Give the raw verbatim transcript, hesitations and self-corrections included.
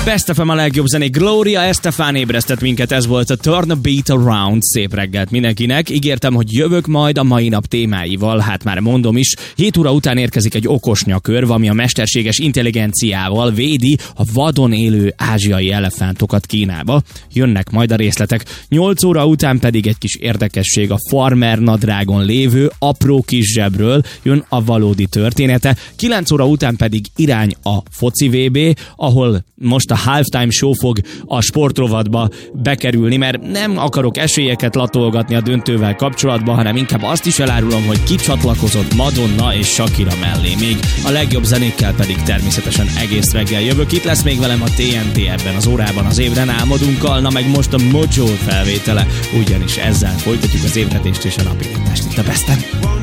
Best ef em a legjobb zenék. Gloria Estefan ébresztett minket, ez volt a Turn a Beat Around. Szép reggelt mindenkinek. Ígértem, hogy jövök majd a mai nap témáival, hát már mondom is. hét óra után érkezik egy okos nyakörv, ami a mesterséges intelligenciával védi a vadon élő ázsiai elefántokat Kínába. Jönnek majd a részletek. nyolc óra után pedig egy kis érdekesség, a farmer nadrágon lévő apró kis zsebről jön a valódi története. kilenc óra után pedig irány a foci vé bé, ahol most a halftime show fog a sportrovatba bekerülni, mert nem akarok esélyeket latolgatni a döntővel kapcsolatban, hanem inkább azt is elárulom, hogy ki csatlakozott Madonna és Shakira mellé. Még a legjobb zenékkel pedig természetesen egész reggel jövök. Itt lesz még velem a té en té ebben az órában az ébren álmodunkkal, na meg most a Mojo felvétele, ugyanis ezzel folytatjuk az ébredést és a napirándást itt a Besten.